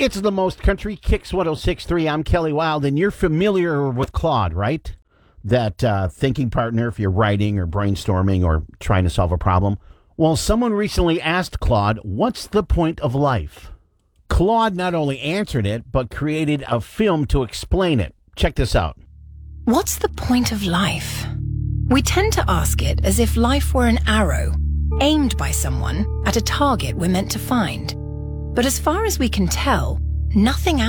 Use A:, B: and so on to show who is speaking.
A: It's the most country kicks 106.3. I'm Kelly Wild, and you're familiar with Claude, right? That thinking partner if you're writing or brainstorming or trying to solve a problem. Well, someone recently asked Claude, what's the point of life? Claude not only answered it, but created a film to explain it. Check this out.
B: What's the point of life? We tend to ask it as if life were an arrow aimed by someone at a target we're meant to find. But as far as we can tell, nothing